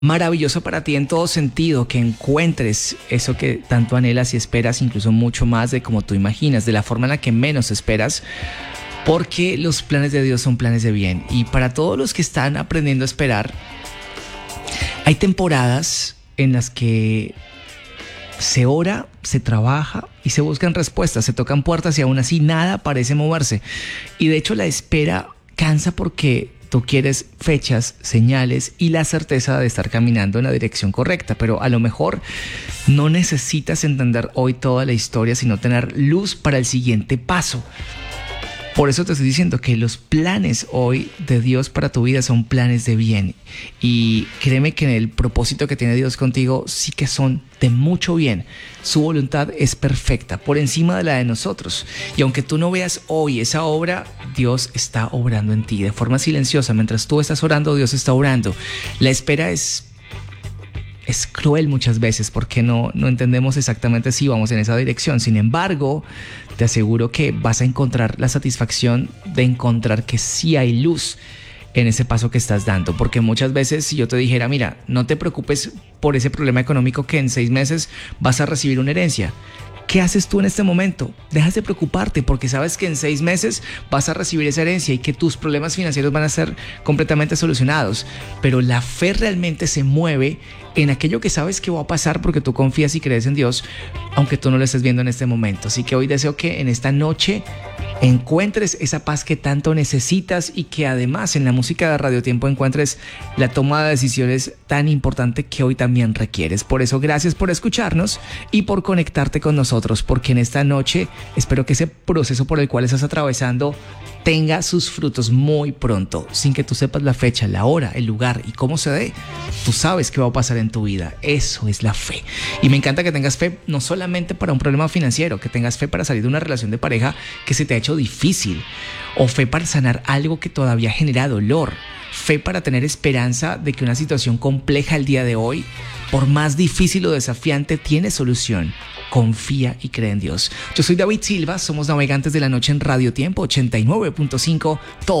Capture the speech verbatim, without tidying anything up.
maravilloso para ti en todo sentido, que encuentres eso que tanto anhelas y esperas, incluso mucho más de como tú imaginas, de la forma en la que menos esperas, porque los planes de Dios son planes de bien. Y para todos los que están aprendiendo a esperar, hay temporadas en las que se ora, se trabaja y se buscan respuestas, se tocan puertas y aún así nada parece moverse. Y de hecho la espera cansa porque tú quieres fechas, señales y la certeza de estar caminando en la dirección correcta, pero a lo mejor no necesitas entender hoy toda la historia, sino tener luz para el siguiente paso. Por eso te estoy diciendo que los planes hoy de Dios para tu vida son planes de bien. Y créeme que en el propósito que tiene Dios contigo sí que son de mucho bien. Su voluntad es perfecta, por encima de la de nosotros. Y aunque tú no veas hoy esa obra, Dios está obrando en ti de forma silenciosa. Mientras tú estás orando, Dios está obrando. La espera es... Es cruel muchas veces porque no, no entendemos exactamente si vamos en esa dirección. Sin embargo, te aseguro que vas a encontrar la satisfacción de encontrar que sí hay luz en ese paso que estás dando. Porque muchas veces si yo te dijera, mira, no te preocupes por ese problema económico que en seis meses vas a recibir una herencia. ¿Qué haces tú en este momento? Dejas de preocuparte porque sabes que en seis meses vas a recibir esa herencia y que tus problemas financieros van a ser completamente solucionados. Pero la fe realmente se mueve en aquello que sabes que va a pasar porque tú confías y crees en Dios, aunque tú no lo estés viendo en este momento. Así que hoy deseo que en esta noche encuentres esa paz que tanto necesitas y que además en la música de Radio Tiempo encuentres la toma de decisiones tan importante que hoy también requieres. Por eso, gracias por escucharnos y por conectarte con nosotros, porque en esta noche espero que ese proceso por el cual estás atravesando tenga sus frutos muy pronto, sin que tú sepas la fecha, la hora, el lugar y cómo se dé. Tú sabes qué va a pasar en tu vida. Eso es la fe. Y me encanta que tengas fe no solamente para un problema financiero, que tengas fe para salir de una relación de pareja que se te ha hecho difícil, o fe para sanar algo que todavía genera dolor, fe para tener esperanza de que una situación compleja el día de hoy, por más difícil o desafiante, tiene solución. Confía y cree en Dios. Yo soy David Silva, somos Navegantes de la Noche en Radio Tiempo ochenta y nueve punto cinco. Todo